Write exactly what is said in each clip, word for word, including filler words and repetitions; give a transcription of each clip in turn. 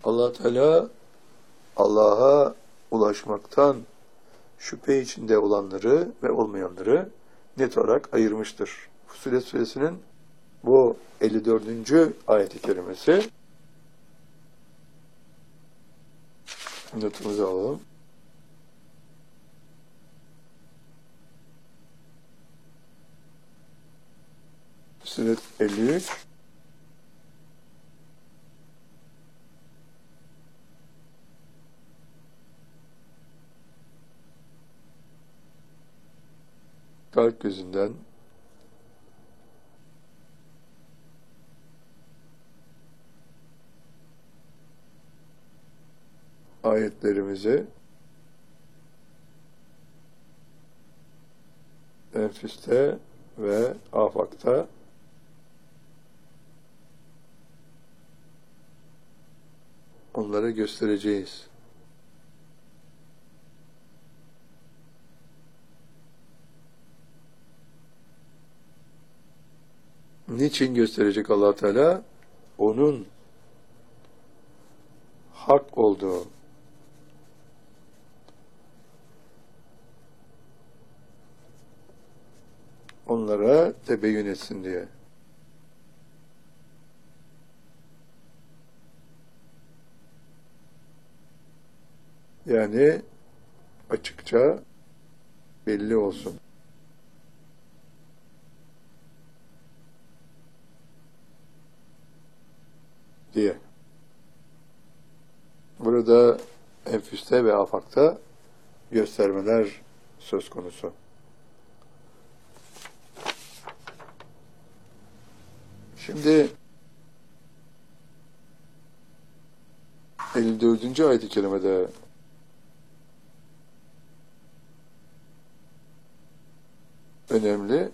Allah Teala Allah'a ulaşmaktan şüphe içinde olanları ve olmayanları net olarak ayırmıştır. Fussilet Suresinin bu elli dördüncü ayet-i kerimesi. Notumuzu alalım. Fussilet elli üç. Kalp gözünden ayetlerimizi enfüste ve afakta onlara göstereceğiz. Niçin gösterecek Allah Teala? Onun hak olduğu, onlara tebeyyün etsin diye. Yani açıkça belli olsun diye. Burada enfüste ve afakta göstermeler söz konusu. Şimdi elli dördüncü ayet-i kerimede önemli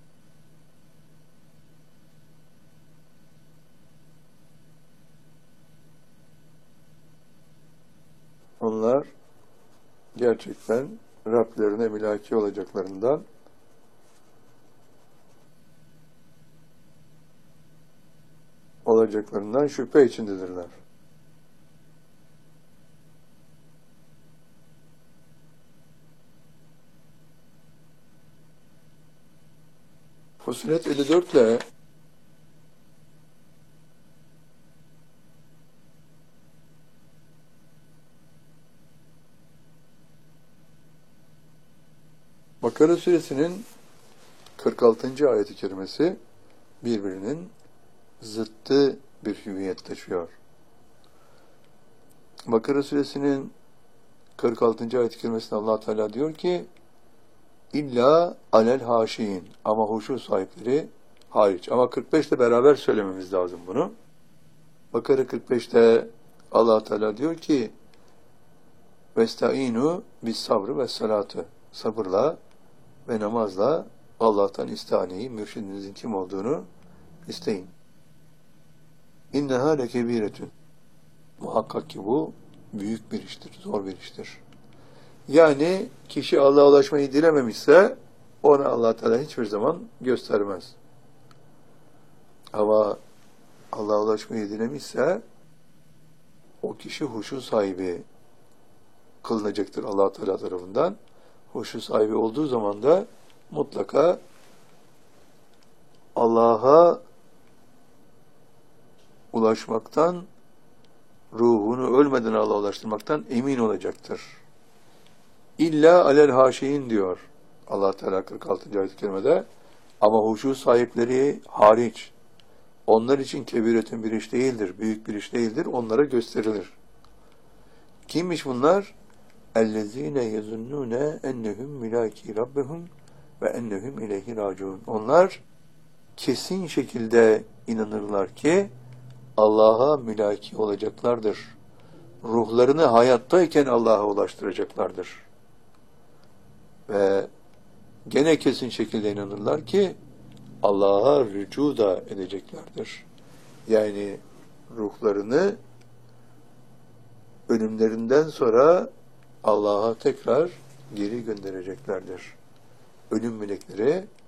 onlar gerçekten Rablerine mülaki olacaklarından olacaklarından şüphe içindedirler. Fussilet elli dört ile Bakara Suresinin kırk altıncı ayet-i kerimesi birbirinin zıttı bir hüviyet taşıyor. Bakara Suresinin kırk altıncı ayet-i kerimesinde Allah Teala diyor ki İlla alel haşiyin, ama huşu sahipleri hariç. Ama kırk beşte beraber söylememiz lazım bunu. Bakara kırk beşte Allah Teala diyor ki Vestainu bis sabrı ve salatı, sabırla ve namazla Allah'tan istaneyi, mürşidinizin kim olduğunu isteyin. İnneha lekebiretün, muhakkak ki bu büyük bir iştir, zor bir iştir. Yani kişi Allah'a ulaşmayı dilememişse ona Allah Teala hiçbir zaman göstermez. Ama Allah'a ulaşmayı dilemişse o kişi huşu sahibi kılınacaktır Allah Teala tarafından. Huşu sahibi olduğu zaman da mutlaka Allah'a ulaşmaktan, ruhunu ölmeden Allah'a ulaştırmaktan emin olacaktır. İlla alel haşiyin diyor Allah Teala kırk altıncı ayet-i kerimede. Ama huşu sahipleri hariç, onlar için kebiretün bir iş değildir, büyük bir iş değildir, onlara gösterilir. Kimmiş bunlar? اَلَّذ۪ينَ يَظُنُّونَ اَنَّهُمْ مِلَاكِي رَبِّهُمْ وَاَنَّهُمْ اِلَيْهِ رَاجُونَ. Onlar kesin şekilde inanırlar ki Allah'a mülaki olacaklardır. Ruhlarını hayattayken Allah'a ulaştıracaklardır. Ve gene kesin şekilde inanırlar ki Allah'a rücu da edeceklerdir. Yani ruhlarını ölümlerinden sonra Allah'a tekrar geri göndereceklerdir. Ölüm melekleri